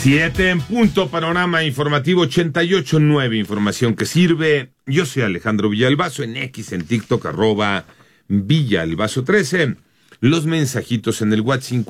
7 en punto, panorama informativo 88.9, información que sirve. Yo soy Alejandro Villalbazo, en X, en TikTok, @Villalbazo13. Los mensajitos en el WhatsApp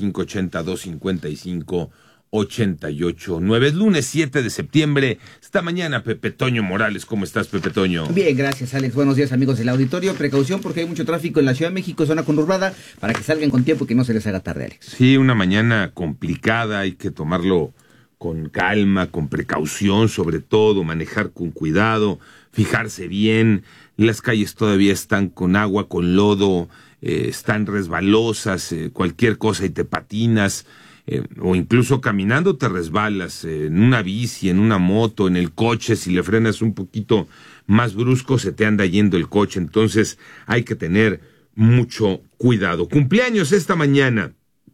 55825588.9. Es lunes 7 de septiembre. Esta mañana, Pepe Toño Morales. ¿Cómo estás, Pepe Toño? Bien, gracias, Alex. Buenos días, amigos del auditorio. Precaución porque hay mucho tráfico en la Ciudad de México, zona conurbada, para que salgan con tiempo y que no se les haga tarde, Alex. Sí, una mañana complicada. Hay que tomarlo con calma, con precaución, sobre todo, manejar con cuidado, fijarse bien. Las calles todavía están con agua, con lodo, están resbalosas, cualquier cosa y te patinas. O incluso caminando te resbalas, en una bici, en una moto, en el coche, si le frenas un poquito más brusco se te anda yendo el coche, entonces hay que tener mucho cuidado. Cumpleaños esta mañana,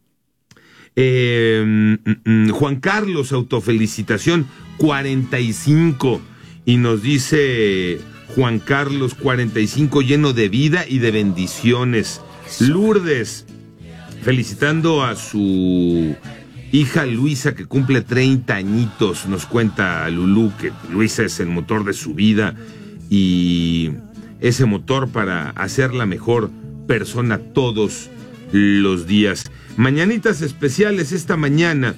Juan Carlos, autofelicitación, 45, y nos dice Juan Carlos, 45, lleno de vida y de bendiciones. Lourdes, felicitando a su hija Luisa, que cumple 30 añitos. Nos cuenta Lulú que Luisa es el motor de su vida y ese motor para hacerla mejor persona todos los días. Mañanitas especiales esta mañana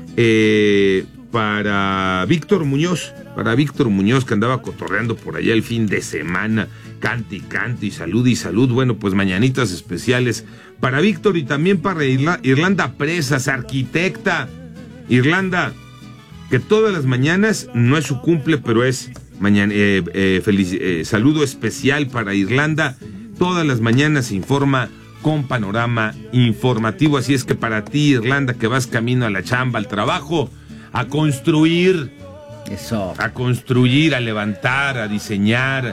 para Víctor Muñoz, que andaba cotorreando por allá el fin de semana, cante y cante y salud y salud. Bueno, pues mañanitas especiales para Víctor y también para Irlanda Presas, arquitecta. Irlanda, que todas las mañanas, no es su cumple, pero es mañana, saludo especial para Irlanda. Todas las mañanas se informa con panorama informativo, así es que para ti, Irlanda, que vas camino a la chamba, al trabajo, a construir, a levantar, a diseñar,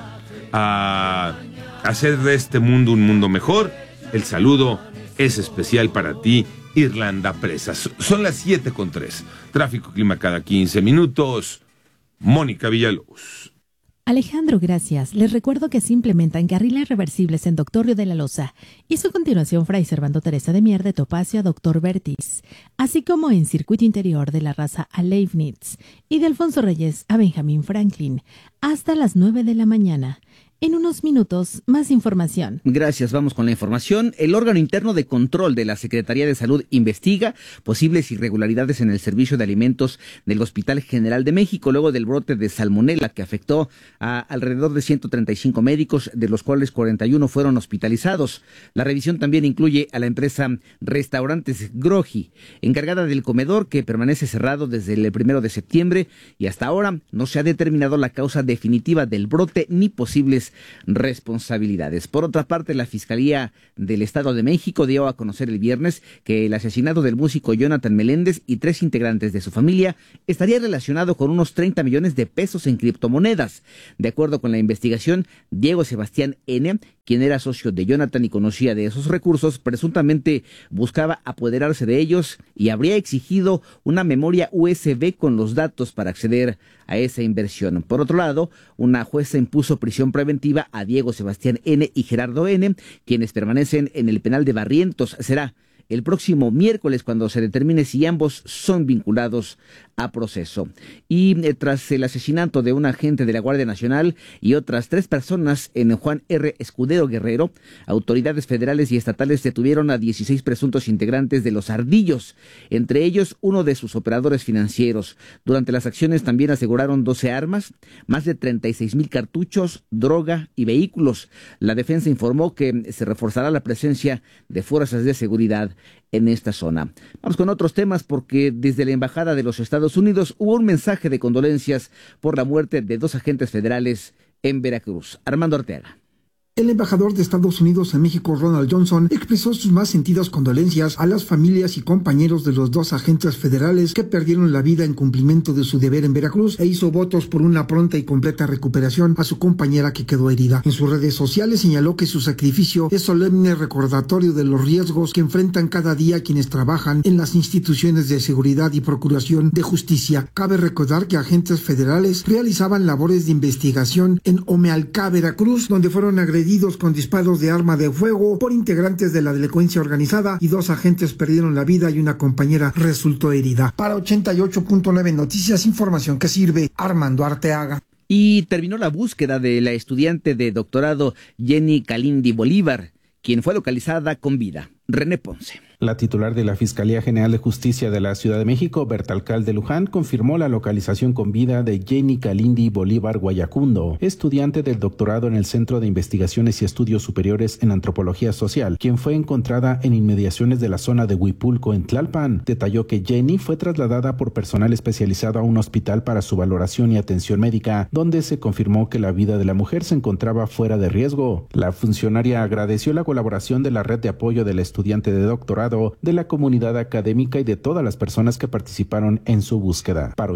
a hacer de este mundo un mundo mejor. El saludo es especial para ti, Irlanda Presas. Son las 7:03. Tráfico, clima cada 15 minutos. Mónica Villalobos. Alejandro, gracias. Les recuerdo que se implementan carriles reversibles en Doctor Río de la Loza y su continuación Fray Servando Teresa de Mier de Topacio a Doctor Vertis, así como en circuito interior de la Raza a Leibniz y de Alfonso Reyes a Benjamín Franklin, hasta las 9 de la mañana. En unos minutos, más información. Gracias, vamos con la información. El órgano interno de control de la Secretaría de Salud investiga posibles irregularidades en el servicio de alimentos del Hospital General de México, luego del brote de salmonela que afectó a alrededor de 135 médicos, de los cuales 41 fueron hospitalizados. La revisión también incluye a la empresa Restaurantes Groji, encargada del comedor, que permanece cerrado desde el 1 de septiembre y hasta ahora no se ha determinado la causa definitiva del brote ni posibles responsabilidades. Por otra parte, la Fiscalía del Estado de México dio a conocer el viernes que el asesinato del músico Jonathan Meléndez y 3 integrantes de su familia estaría relacionado con unos 30 millones de pesos en criptomonedas. De acuerdo con la investigación, Diego Sebastián N., quien era socio de Jonathan y conocía de esos recursos, presuntamente buscaba apoderarse de ellos y habría exigido una memoria USB con los datos para acceder a esa inversión. Por otro lado, una jueza impuso prisión preventiva a Diego Sebastián N. y Gerardo N., quienes permanecen en el penal de Barrientos. Será el próximo miércoles cuando se determine si ambos son vinculados a proceso. Y tras el asesinato de un agente de la Guardia Nacional y otras 3 personas en Juan R. Escudero Guerrero, autoridades federales y estatales detuvieron a 16 presuntos integrantes de los Ardillos, entre ellos uno de sus operadores financieros. Durante las acciones también aseguraron 12 armas, más de 36,000 cartuchos, droga y vehículos. La defensa informó que se reforzará la presencia de fuerzas de seguridad en esta zona. Vamos con otros temas, porque desde la Embajada de los Estados Unidos hubo un mensaje de condolencias por la muerte de 2 agentes federales en Veracruz. Armando Arteaga. El embajador de Estados Unidos en México, Ronald Johnson, expresó sus más sentidas condolencias a las familias y compañeros de los 2 agentes federales que perdieron la vida en cumplimiento de su deber en Veracruz, e hizo votos por una pronta y completa recuperación a su compañera que quedó herida. En sus redes sociales señaló que su sacrificio es solemne recordatorio de los riesgos que enfrentan cada día quienes trabajan en las instituciones de seguridad y procuración de justicia. Cabe recordar que agentes federales realizaban labores de investigación en Omealcá, Veracruz, donde fueron agredidos agredidos con disparos de arma de fuego por integrantes de la delincuencia organizada y 2 agentes perdieron la vida y una compañera resultó herida. Para 88.9 Noticias, información que sirve. Armando Arteaga. Y terminó la búsqueda de la estudiante de doctorado Jenny Kalindi Bolívar, quien fue localizada con vida. René Ponce. La titular de la Fiscalía General de Justicia de la Ciudad de México, Berta Alcalde Luján, confirmó la localización con vida de Jenny Kalindi Bolívar Guayacundo, estudiante del doctorado en el Centro de Investigaciones y Estudios Superiores en Antropología Social, quien fue encontrada en inmediaciones de la zona de Huipulco, en Tlalpan. Detalló que Jenny fue trasladada por personal especializado a un hospital para su valoración y atención médica, donde se confirmó que la vida de la mujer se encontraba fuera de riesgo. La funcionaria agradeció la colaboración de la red de apoyo de la estudiante de doctorado, de la comunidad académica y de todas las personas que participaron en su búsqueda. Para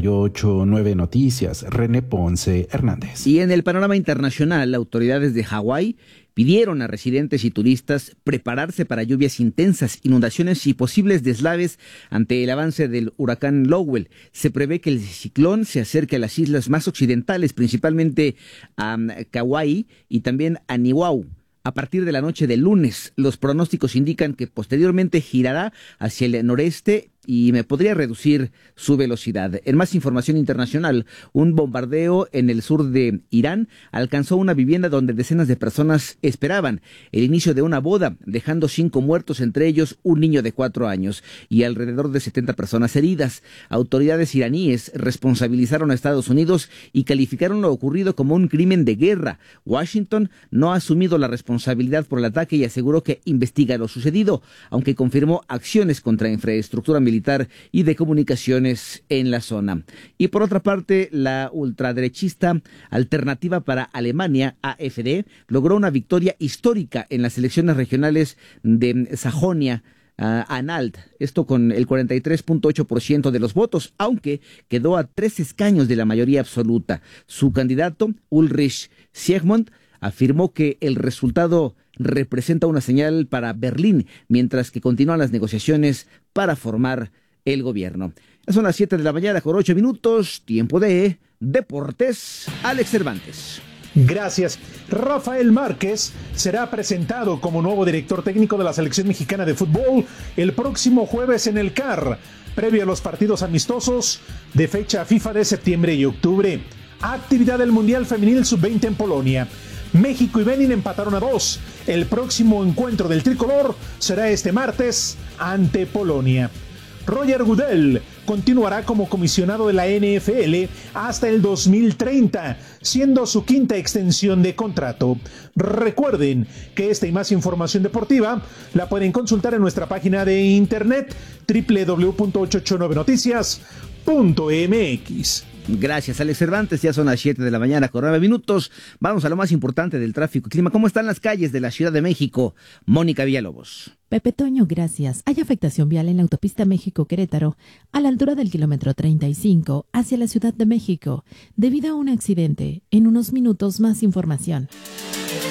88.9 Noticias, René Ponce Hernández. Y en el panorama internacional, autoridades de Hawái pidieron a residentes y turistas prepararse para lluvias intensas, inundaciones y posibles deslaves ante el avance del huracán Lowell. Se prevé que el ciclón se acerque a las islas más occidentales, principalmente a Kauai y también a Niuau. A partir de la noche del lunes, los pronósticos indican que posteriormente girará hacia el noreste y me podría reducir su velocidad. En más información internacional, un bombardeo en el sur de Irán alcanzó una vivienda donde decenas de personas esperaban el inicio de una boda, dejando 5 muertos, entre ellos un niño de 4 años, y alrededor de 70 personas heridas. Autoridades iraníes responsabilizaron a Estados Unidos y calificaron lo ocurrido como un crimen de guerra. Washington no ha asumido la responsabilidad por el ataque y aseguró que investiga lo sucedido, aunque confirmó acciones contra infraestructura militar y de comunicaciones en la zona. Y por otra parte, la ultraderechista Alternativa para Alemania, AfD, logró una victoria histórica en las elecciones regionales de Sajonia Anhalt, esto con el 43.8% de los votos, aunque quedó a 3 escaños de la mayoría absoluta. Su candidato, Ulrich Siegmund, afirmó que el resultado representa una señal para Berlín, mientras que continúan las negociaciones para formar el gobierno. Ya son las 7 de la mañana con 8 minutos, tiempo de Deportes. Alex Cervantes. Gracias. Rafael Márquez será presentado como nuevo director técnico de la selección mexicana de fútbol el próximo jueves en el CAR, previo a los partidos amistosos de fecha FIFA de septiembre y octubre. Actividad del Mundial Femenil Sub-20 en Polonia. México y Benin empataron a 2. El próximo encuentro del tricolor será este martes ante Polonia. Roger Goodell continuará como comisionado de la NFL hasta el 2030, siendo su 5ª extensión de contrato. Recuerden que esta y más información deportiva la pueden consultar en nuestra página de internet www.889noticias.mx. Gracias, Alex Cervantes. Ya son las 7 de la mañana con 9 minutos. Vamos a lo más importante del tráfico y clima. ¿Cómo están las calles de la Ciudad de México? Mónica Villalobos. Pepe Toño, gracias. Hay afectación vial en la autopista México-Querétaro, a la altura del kilómetro 35, hacia la Ciudad de México, debido a un accidente. En unos minutos, más información.